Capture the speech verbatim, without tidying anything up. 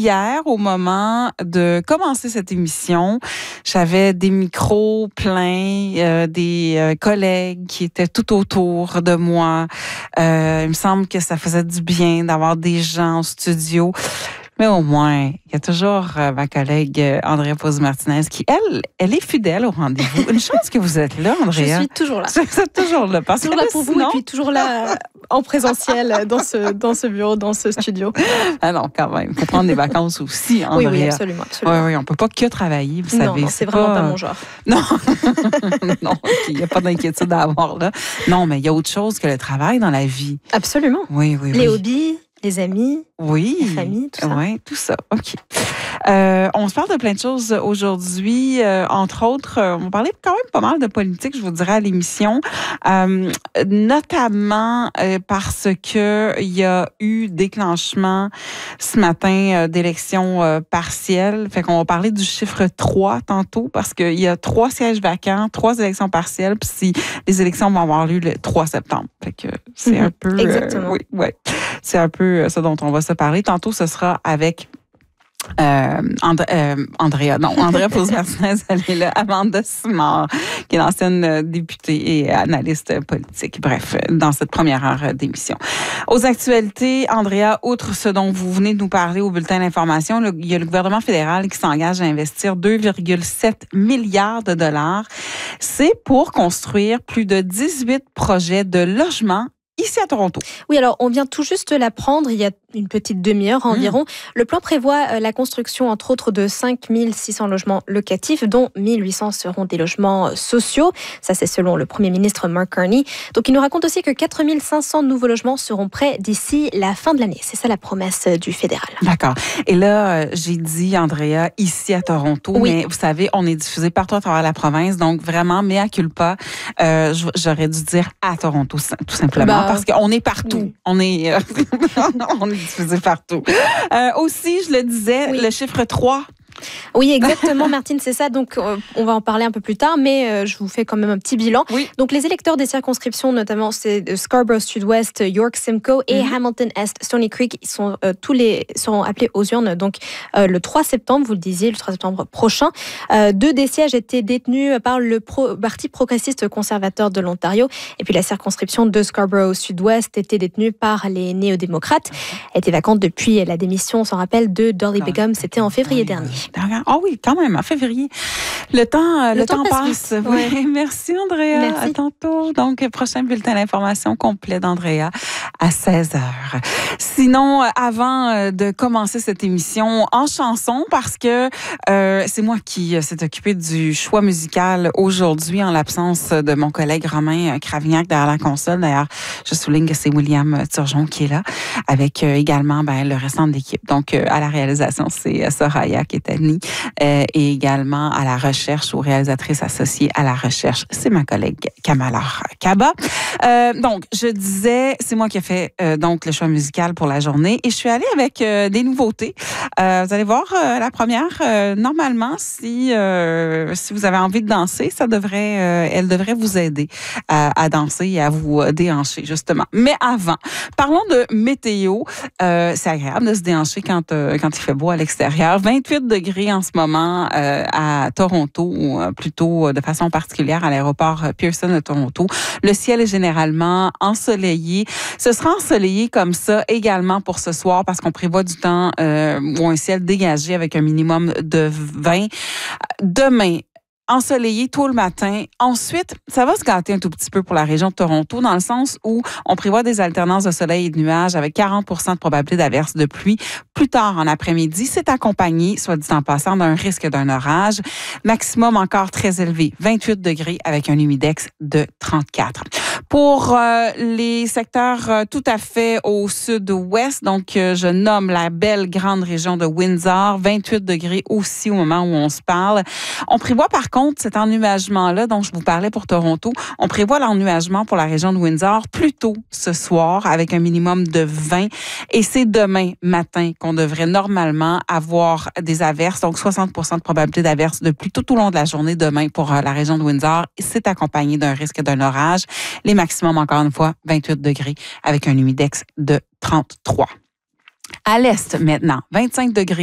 hier, au moment de commencer cette émission, j'avais des micros pleins, euh, des euh, collègues qui étaient tout autour de moi. Euh, il me semble que ça faisait du bien d'avoir des gens au studio. Mais au moins, il y a toujours euh, ma collègue euh, Andrea Pozzi-Martinez qui, elle, elle est fidèle au rendez-vous. Une chance que vous êtes là, Andrea. Je suis toujours là. Vous êtes toujours là. Parce toujours que là pour sinon... vous et puis toujours là en présentiel dans ce, dans ce bureau, dans ce studio. Ah non, quand même. Il faut prendre des vacances aussi, Andrea. Oui, oui, absolument. absolument. Oui, oui, on ne peut pas que travailler, vous non, savez. Non, c'est, c'est vraiment pas... pas mon genre. Non, non, il n'y a pas d'inquiétude à avoir là. Non, mais il y a autre chose que le travail dans la vie. Absolument. Oui, oui, oui. Les hobbies, les amis, oui, la famille, tout ça. Oui, tout ça. OK. Euh, on se parle de plein de choses aujourd'hui. Euh, entre autres, euh, on parlait quand même pas mal de politique, je vous dirais, à l'émission. Euh, notamment euh, parce que il y a eu déclenchement ce matin euh, d'élections euh, partielles. Fait qu'on va parler du chiffre trois tantôt parce qu'il y a trois sièges vacants, trois élections partielles. Puis si les élections vont avoir lieu le trois septembre. Fait que c'est mm-hmm. un peu... Exactement. Euh, oui, oui. C'est un peu ça dont on va se parler. Tantôt, ce sera avec euh, And- euh, Andrea, non, Andrea Pozzi-Martinez, elle est là, Amanda Simard, qui est l'ancienne députée et analyste politique. Bref, dans cette première heure d'émission. Aux actualités, Andrea, outre ce dont vous venez de nous parler au bulletin d'information, le, il y a le gouvernement fédéral qui s'engage à investir deux virgule sept milliards de dollars. C'est pour construire plus de dix-huit projets de logement ici à Toronto. Oui, alors on vient tout juste de l'apprendre il y a une petite demi-heure environ. Mmh. Le plan prévoit la construction, entre autres, de cinq mille six cents logements locatifs, dont mille huit cents seront des logements sociaux. Ça, c'est selon le premier ministre Mark Carney. Donc, il nous raconte aussi que quatre mille cinq cents nouveaux logements seront prêts d'ici la fin de l'année. C'est ça la promesse du fédéral. D'accord. Et là, j'ai dit, Andrea, ici à Toronto, oui. Mais vous savez, on est diffusé partout à travers la province. Donc, vraiment, mea culpa, euh, j'aurais dû dire à Toronto, tout simplement. Bah, parce qu'on est partout. Oui. On est... Euh, on est diffusé partout. Euh, aussi, je le disais, oui. Le chiffre trois. Oui, exactement, Martine, c'est ça. Donc, euh, on va en parler un peu plus tard, mais euh, je vous fais quand même un petit bilan. Oui. Donc, les électeurs des circonscriptions, notamment c'est Scarborough Sud-Ouest, York Simcoe et mm-hmm. Hamilton Est, Stony Creek, ils sont euh, tous les seront appelés aux urnes. Donc, euh, le trois septembre, vous le disiez, le trois septembre prochain, euh, deux des sièges étaient détenus par le pro, Parti progressiste conservateur de l'Ontario, et puis la circonscription de Scarborough Sud-Ouest était détenue par les néo-démocrates. Elle était vacante depuis la démission, on s'en rappelle, de Dolly Begum. C'était en février oui, dernier. Ah oui, quand même, en février. Le temps, le, le temps, temps passe. passe. Oui. Ouais. Merci, Andrea. Merci. À tantôt. Donc, prochain bulletin d'information complet d'Andrea à seize heures. Sinon, avant de commencer cette émission en chanson, parce que euh, c'est moi qui s'est occupé du choix musical aujourd'hui, en l'absence de mon collègue Romain Cravignac derrière la console. D'ailleurs, je souligne que c'est William Turgeon qui est là, avec euh, également ben, le restant de l'équipe. Donc, euh, à la réalisation, c'est Soraya qui est Annie, euh, et également à la recherche, aux réalisatrices associées à la recherche, c'est ma collègue Kamala Kaba. Euh, donc, je disais, c'est moi qui ai fait euh, donc le choix musical pour la journée et je suis allée avec euh, des nouveautés. Euh, vous allez voir, euh, la première, euh, normalement, si euh, si vous avez envie de danser, ça devrait, euh, elle devrait vous aider à, à danser et à vous déhancher, justement. Mais avant, parlons de météo. Euh, c'est agréable de se déhancher quand, euh, quand il fait beau à l'extérieur. vingt-huit degrés en ce moment euh, à Toronto, ou euh, plutôt de façon particulière à l'aéroport Pearson de Toronto. Le ciel est généralement ensoleillé. Ce sera ensoleillé comme ça également pour ce soir parce qu'on prévoit du temps euh, ou un ciel dégagé avec un minimum de vingt. Demain, ensoleillé tôt le matin. Ensuite, ça va se gâter un tout petit peu pour la région de Toronto dans le sens où on prévoit des alternances de soleil et de nuages avec quarante pour cent de probabilité d'averse de pluie. Plus tard en après-midi, c'est accompagné, soit dit en passant, d'un risque d'un orage. Maximum encore très élevé, vingt-huit degrés avec un humidex de trente-quatre. Pour euh, les secteurs euh, tout à fait au sud-ouest, donc euh, je nomme la belle grande région de Windsor, vingt-huit degrés aussi au moment où on se parle. On prévoit par contre cet ennuagement-là dont je vous parlais pour Toronto, on prévoit l'ennuagement pour la région de Windsor plus tôt ce soir avec un minimum de vingt et c'est demain matin qu'on devrait normalement avoir des averses, donc soixante pour cent de probabilité d'averse de pluie tout au long de la journée demain pour euh, la région de Windsor. C'est accompagné d'un risque d'un orage. Les maximums, encore une fois, vingt-huit degrés avec un humidex de trente-trois. À l'est, maintenant, vingt-cinq degrés.